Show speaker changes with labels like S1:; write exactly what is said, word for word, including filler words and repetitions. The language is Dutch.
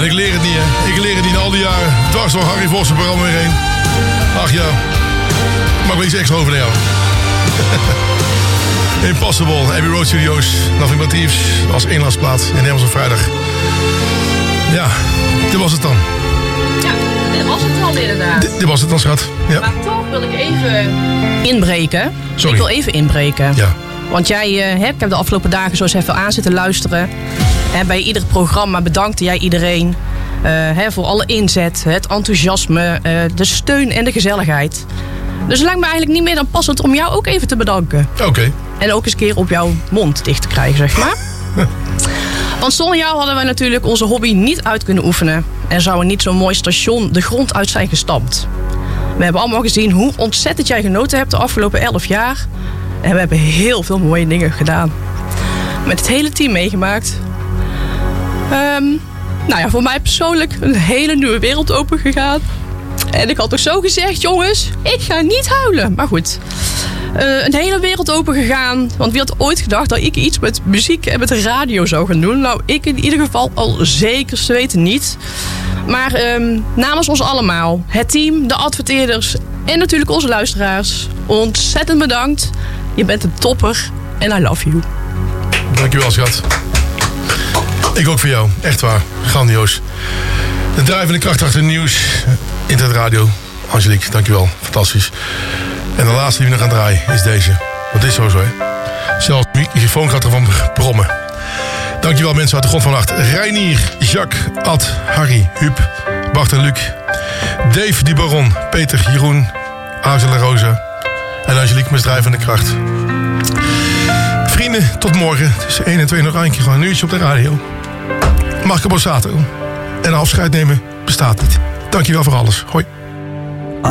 S1: En ik leer het niet, hè. Ik leer het niet al die jaren. Dwars door Harry Vossen programma weer heen. Ach ja. Mag wel iets extra over naar jou. Impossible, Abbey Road Studios. Nothing But Thieves als eenlaatsplaat in Hemels op vrijdag. Ja, dit was het dan.
S2: Ja, dit was het dan inderdaad.
S1: D- dit was het dan, schat. Ja.
S2: Maar toch wil ik even inbreken.
S1: Sorry.
S2: Ik wil even inbreken.
S1: Ja.
S2: Want jij, uh, ik heb de afgelopen dagen zo eens even aan zitten luisteren. Hè, bij ieder programma bedankte jij iedereen uh, hè, voor alle inzet, het enthousiasme, uh, de steun en de gezelligheid. Dus het lijkt me eigenlijk niet meer dan passend om jou ook even te bedanken.
S1: Oké. Okay.
S2: En ook eens een keer op jouw mond dicht te krijgen, zeg maar. Want zonder jou hadden wij natuurlijk onze hobby niet uit kunnen oefenen. En zou er niet zo'n mooi station de grond uit zijn gestampt. We hebben allemaal gezien hoe ontzettend jij genoten hebt de afgelopen elf jaar. En we hebben heel veel mooie dingen gedaan. Met het hele team meegemaakt. Um, nou ja, voor mij persoonlijk een hele nieuwe wereld open gegaan. En ik had toch zo gezegd, jongens, ik ga niet huilen. Maar goed, uh, een hele wereld open gegaan. Want wie had ooit gedacht dat ik iets met muziek en met de radio zou gaan doen? Nou, ik in ieder geval al zeker te weten niet. Maar um, namens ons allemaal, het team, de adverteerders en natuurlijk onze luisteraars, ontzettend bedankt. Je bent een topper en I love you.
S1: Dankjewel, schat. Ik ook voor jou, echt waar. Grandioos. De drijvende kracht achter het nieuws. Internetradio. Angelique, dankjewel. Fantastisch. En de laatste die we nog gaan draaien is deze. Want dit is sowieso, hè. Zelfs de microfoon gaat ervan brommen. Dankjewel mensen uit de grond van hart. Reinier, Jacques, Ad, Harry, Huub, Bart en Luc. Dave, die Baron, Peter, Jeroen, Angela Rosa. En Angelique met drijvende kracht. Vrienden, tot morgen. Tussen één en twee nog een keer gewoon een uurtje op de radio. Marco Borsato. En afscheid nemen bestaat niet. Dankjewel voor alles. Hoi.